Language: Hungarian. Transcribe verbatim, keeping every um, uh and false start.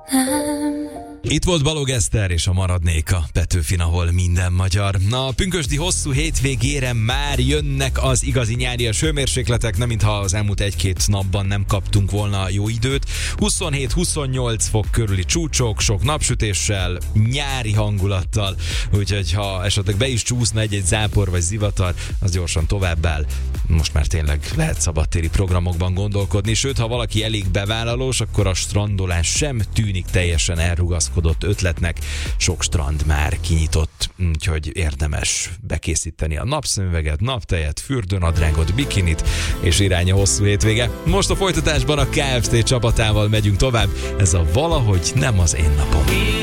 Itt volt Balog Eszter és a Maradnéka Petőfin, ahol minden magyar. Na, a pünkösdi hosszú hétvégére már jönnek az igazi nyárias hőmérsékletek, nem mintha az elmúlt egy-két napban nem kaptunk volna jó időt. huszonhét-huszonnyolc fok körüli csúcsok, sok napsütéssel, nyári hangulattal, úgyhogy ha esetleg be is csúszna egy-egy zápor vagy zivatar, az gyorsan továbbáll. Most már tényleg lehet szabadtéri programokban gondolkodni, sőt, ha valaki elég bevállalós, akkor a strandolás sem tűnik teljesen elrugaszkodott ötletnek. Sok strand már kinyitott, úgyhogy érdemes bekészíteni a napszemüveget, naptejet, fürdőnadrágot, bikinit, és irány a hosszú hétvége. Most a folytatásban a ká ef té csapatával megyünk tovább, ez a Valahogy nem az én napom.